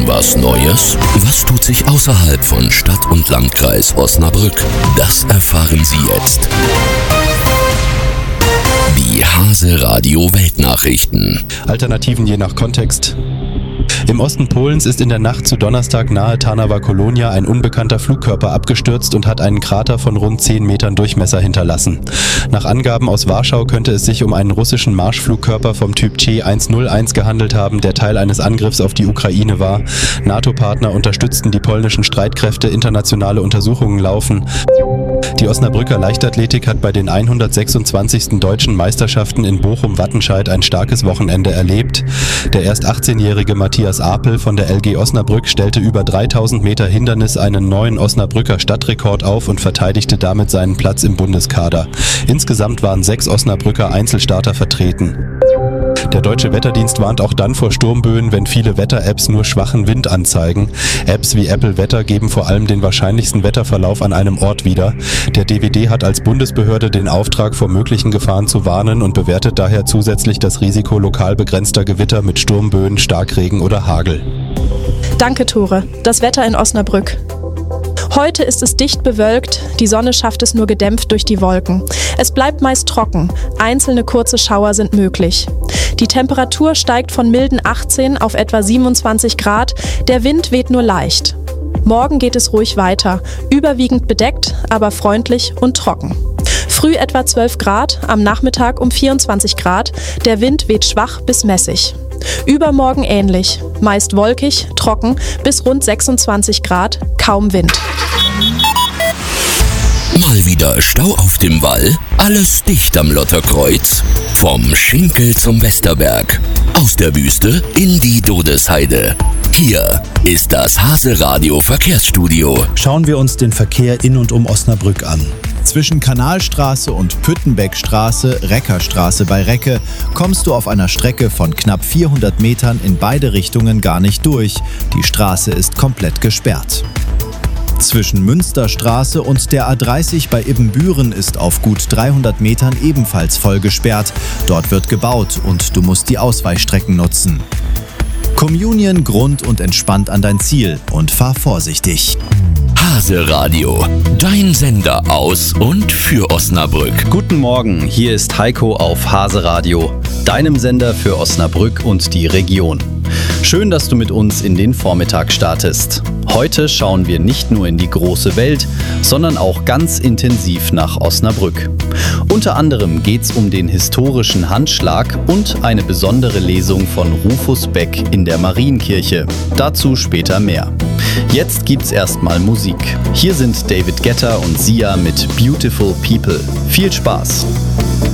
Was Neues? Was tut sich außerhalb von Stadt und Landkreis Osnabrück? Das erfahren Sie jetzt. Die Hase Radio Weltnachrichten. Alternativen je nach Kontext. Im Osten Polens ist in der Nacht zu Donnerstag nahe Tarnowa-Kolonia ein unbekannter Flugkörper abgestürzt und hat einen Krater von rund 10 Metern Durchmesser hinterlassen. Nach Angaben aus Warschau könnte es sich um einen russischen Marschflugkörper vom Typ C-101 gehandelt haben, der Teil eines Angriffs auf die Ukraine war. NATO-Partner unterstützten die polnischen Streitkräfte, internationale Untersuchungen laufen. Die Osnabrücker Leichtathletik hat bei den 126. Deutschen Meisterschaften in Bochum-Wattenscheid ein starkes Wochenende erlebt. Der erst 18-jährige Matthias Apel von der LG Osnabrück stellte über 3000 Meter Hindernis einen neuen Osnabrücker Stadtrekord auf und verteidigte damit seinen Platz im Bundeskader. Insgesamt waren 6 Osnabrücker Einzelstarter vertreten. Der Deutsche Wetterdienst warnt auch dann vor Sturmböen, wenn viele Wetter-Apps nur schwachen Wind anzeigen. Apps wie Apple Wetter geben vor allem den wahrscheinlichsten Wetterverlauf an einem Ort wieder. Der DWD hat als Bundesbehörde den Auftrag, vor möglichen Gefahren zu warnen und bewertet daher zusätzlich das Risiko lokal begrenzter Gewitter mit Sturmböen, Starkregen oder Hagel. Danke, Tore. Das Wetter in Osnabrück. Heute ist es dicht bewölkt, die Sonne schafft es nur gedämpft durch die Wolken. Es bleibt meist trocken, einzelne kurze Schauer sind möglich. Die Temperatur steigt von milden 18 auf etwa 27 Grad, der Wind weht nur leicht. Morgen geht es ruhig weiter, überwiegend bedeckt, aber freundlich und trocken. Früh etwa 12 Grad, am Nachmittag um 24 Grad, der Wind weht schwach bis mäßig. Übermorgen ähnlich, meist wolkig, trocken, bis rund 26 Grad, kaum Wind. Mal wieder Stau auf dem Wall? Alles dicht am Lotterkreuz? Vom Schinkel zum Westerberg. Aus der Wüste in die Dodesheide. Hier ist das Hase Radio Verkehrsstudio. Schauen wir uns den Verkehr in und um Osnabrück an. Zwischen Kanalstraße und Püttenbeckstraße, Reckerstraße bei Recke, kommst du auf einer Strecke von knapp 400 Metern in beide Richtungen gar nicht durch. Die Straße ist komplett gesperrt. Zwischen Münsterstraße und der A30 bei Ibbenbüren ist auf gut 300 Metern ebenfalls voll gesperrt. Dort wird gebaut und du musst die Ausweichstrecken nutzen. Communion grund und entspannt an dein Ziel und fahr vorsichtig. Hase Radio, dein Sender aus und für Osnabrück. Guten Morgen, hier ist Heiko auf Hase Radio, deinem Sender für Osnabrück und die Region. Schön, dass du mit uns in den Vormittag startest. Heute schauen wir nicht nur in die große Welt, sondern auch ganz intensiv nach Osnabrück. Unter anderem geht's um den historischen Handschlag und eine besondere Lesung von Rufus Beck in der Marienkirche. Dazu später mehr. Jetzt gibt's erstmal Musik. Hier sind David Guetta und Sia mit Beautiful People. Viel Spaß!